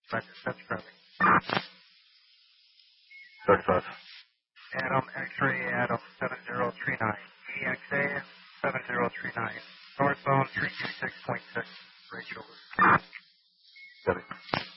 That's correct. 35. Adam X-ray Adam 7039. EXA 7039. Northbound 326.6. Rachel. Got it.